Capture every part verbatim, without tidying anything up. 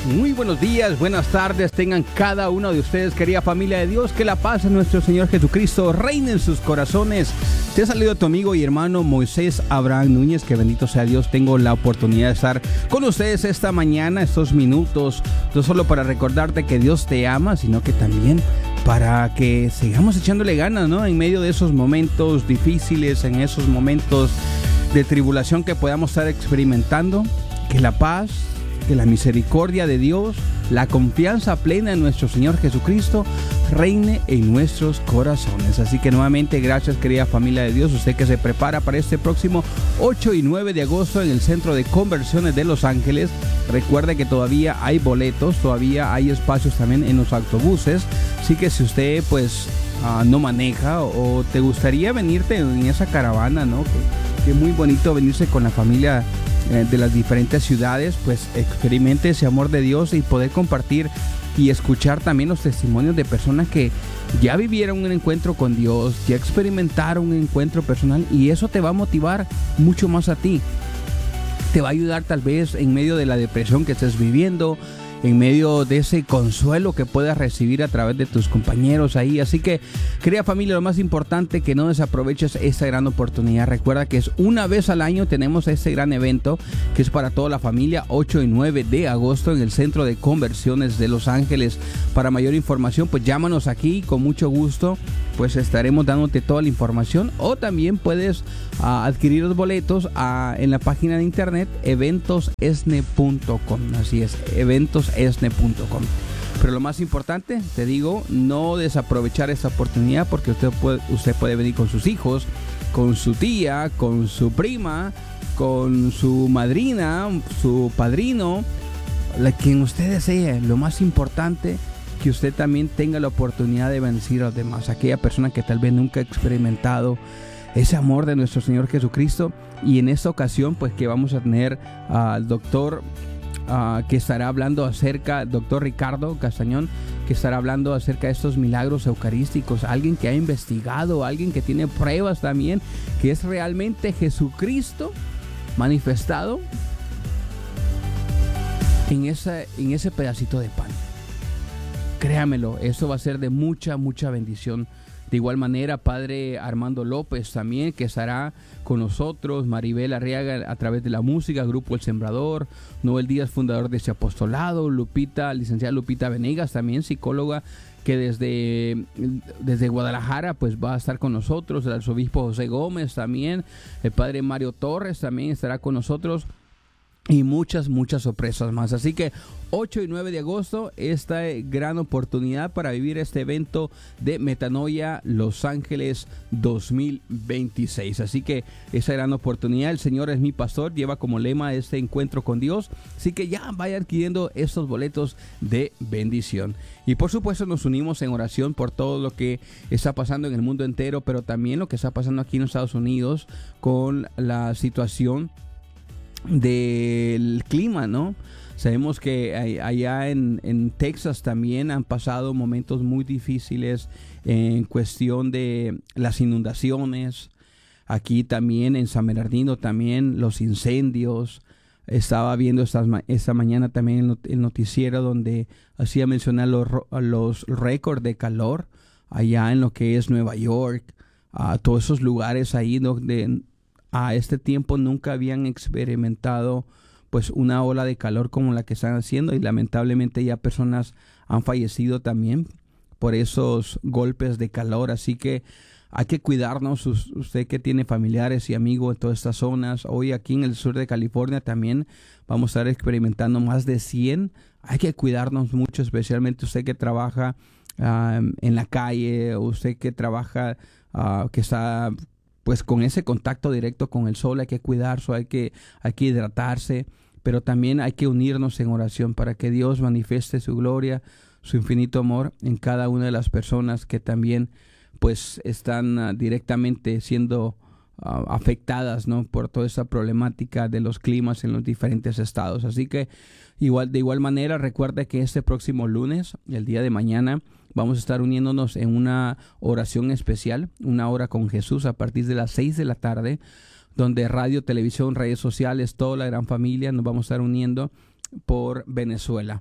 Muy buenos días, buenas tardes tengan cada uno de ustedes, querida familia de Dios. Que la paz de nuestro Señor Jesucristo reine en sus corazones. Te ha salido tu amigo y hermano Moisés Abraham Núñez. Que bendito sea Dios, tengo la oportunidad de estar con ustedes esta mañana, estos minutos, no solo para recordarte que Dios te ama, sino que también para que sigamos echándole ganas, ¿no? En medio de esos momentos difíciles, en esos momentos de tribulación que podamos estar experimentando, que la paz, que la misericordia de Dios, la confianza plena en nuestro Señor Jesucristo reine en nuestros corazones. Así que nuevamente gracias, querida familia de Dios, usted que se prepara para este próximo ocho y nueve de agosto en el Centro de Conversiones de Los Ángeles. Recuerde que todavía hay boletos, todavía hay espacios también en los autobuses, así que si usted pues uh, no maneja o, o te gustaría venirte en esa caravana, ¿no? Que, que muy bonito venirse con la familia de las diferentes ciudades, pues experimente ese amor de Dios y poder compartir y escuchar también los testimonios de personas que ya vivieron un encuentro con Dios, ya experimentaron un encuentro personal, y eso te va a motivar mucho más a ti. Te va a ayudar tal vez en medio de la depresión que estés viviendo, en medio de ese consuelo que puedas recibir a través de tus compañeros ahí. Así que, querida familia, lo más importante, que no desaproveches esta gran oportunidad. Recuerda que es una vez al año tenemos este gran evento que es para toda la familia, ocho y nueve de agosto en el Centro de Conversiones de Los Ángeles. Para mayor información, pues llámanos aquí, con mucho gusto pues estaremos dándote toda la información, o también puedes uh, adquirir los boletos uh, en la página de internet eventos esne punto com. Así es, eventos esne punto com. Pero lo más importante, te digo, no desaprovechar esta oportunidad, porque usted puede, usted puede venir con sus hijos, con su tía, con su prima, con su madrina, su padrino, la, quien usted desee. Lo más importante, que usted también tenga la oportunidad de bendecir a los demás, aquella persona que tal vez nunca ha experimentado ese amor de nuestro Señor Jesucristo. Y en esta ocasión, pues que vamos a tener al doctor uh, que estará hablando acerca, doctor Ricardo Castañón, que estará hablando acerca de estos milagros eucarísticos, alguien que ha investigado, alguien que tiene pruebas también, que es realmente Jesucristo manifestado en, esa, en ese pedacito de pan. Créamelo, eso va a ser de mucha, mucha bendición. De igual manera, Padre Armando López también, que estará con nosotros, Maribel Arriaga a través de la música, Grupo El Sembrador, Noel Díaz, fundador de ese apostolado, Lupita, licenciada Lupita Venegas, también psicóloga, que desde, desde Guadalajara pues va a estar con nosotros, el arzobispo José Gómez también, el Padre Mario Torres también estará con nosotros, y muchas, muchas sorpresas más. Así que ocho y nueve de agosto, esta gran oportunidad para vivir este evento de Metanoia Los Ángeles dos mil veintiséis. Así que esa gran oportunidad, el Señor es mi pastor, lleva como lema este encuentro con Dios. Así que ya vaya adquiriendo estos boletos de bendición. Y por supuesto nos unimos en oración por todo lo que está pasando en el mundo entero, pero también lo que está pasando aquí en los Estados Unidos con la situación del clima, ¿no? Sabemos que allá en, en Texas también han pasado momentos muy difíciles en cuestión de las inundaciones. Aquí también en San Bernardino también los incendios. Estaba viendo esta, esta mañana también el noticiero donde hacía mencionar los, los récords de calor allá en lo que es Nueva York, a todos esos lugares ahí donde a este tiempo nunca habían experimentado pues una ola de calor como la que están haciendo, y lamentablemente ya personas han fallecido también por esos golpes de calor. Así que hay que cuidarnos. Usted que tiene familiares y amigos en todas estas zonas, hoy aquí en el sur de California también vamos a estar experimentando más de cien. Hay que cuidarnos mucho, especialmente usted que trabaja uh, en la calle, usted que trabaja, uh, que está pues con ese contacto directo con el sol. Hay que cuidarse, hay que, hay que hidratarse, pero también hay que unirnos en oración para que Dios manifieste su gloria, su infinito amor en cada una de las personas que también pues están uh, directamente siendo uh, afectadas, ¿no?, por toda esa problemática de los climas en los diferentes estados. Así que igual, de igual manera, recuerda que este próximo lunes, el día de mañana, vamos a estar uniéndonos en una oración especial, una hora con Jesús, a partir de las seis de la tarde, donde radio, televisión, redes sociales, toda la gran familia nos vamos a estar uniendo por Venezuela.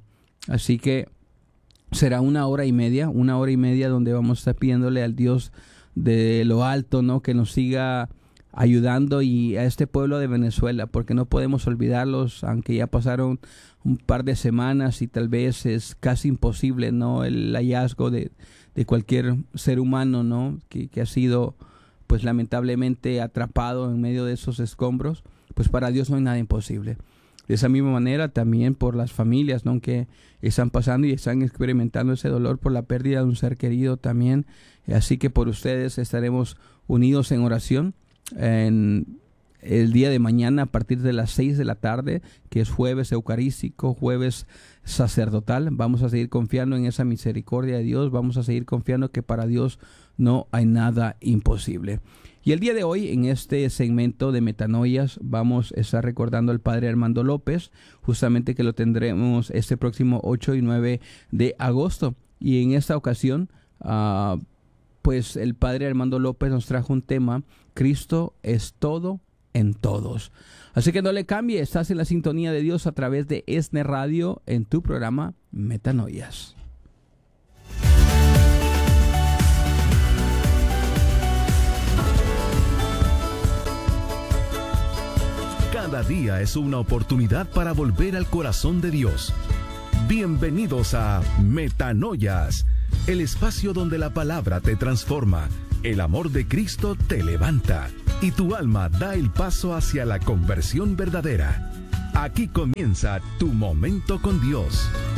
Así que será una hora y media, una hora y media donde vamos a estar pidiéndole al Dios de lo alto, ¿no? Que nos siga ayudando y a este pueblo de Venezuela, porque no podemos olvidarlos, aunque ya pasaron un par de semanas y tal vez es casi imposible, ¿no? El hallazgo de, de cualquier ser humano, ¿no? Que, que ha sido, pues lamentablemente atrapado en medio de esos escombros, pues para Dios no hay nada imposible. De esa misma manera también por las familias, ¿no? Que están pasando y están experimentando ese dolor por la pérdida de un ser querido también. Así que por ustedes estaremos unidos en oración en el día de mañana a partir de las seis de la tarde, que es jueves eucarístico, jueves sacerdotal. Vamos a seguir confiando en esa misericordia de Dios, vamos a seguir confiando que para Dios no hay nada imposible. Y el día de hoy, en este segmento de Metanoias, vamos a estar recordando al Padre Armando López, justamente que lo tendremos este próximo ocho y nueve de agosto. Y en esta ocasión, uh, pues el Padre Armando López nos trajo un tema: Cristo es todo en todos. Así que no le cambie, estás en la sintonía de Dios a través de ESNE Radio en tu programa Metanoias. Cada día es una oportunidad para volver al corazón de Dios. Bienvenidos a Metanoias, el espacio donde la palabra te transforma, el amor de Cristo te levanta y tu alma da el paso hacia la conversión verdadera. Aquí comienza tu momento con Dios.